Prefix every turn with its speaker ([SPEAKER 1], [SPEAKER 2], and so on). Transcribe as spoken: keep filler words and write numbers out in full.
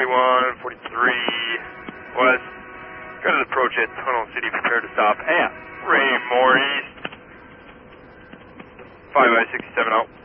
[SPEAKER 1] forty-one, forty-three, west. Got an approach at Tunnel City, prepare to stop at Ray More East. five I sixty-seven out.